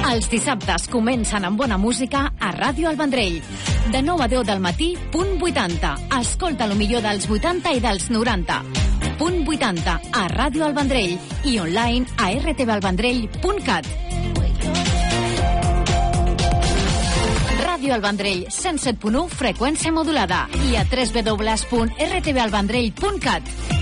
Els dissabtes comencen amb bona música a Ràdio El Vendrell. De 9 a 10 del matí, punt 80. Escolta lo millor dels 80 i dels 90. Punt 80 a Ràdio El Vendrell i online a rtvalvendrell.cat. Ràdio El Vendrell, 107.1, freqüència modulada, i a www.rtvalvendrell.cat.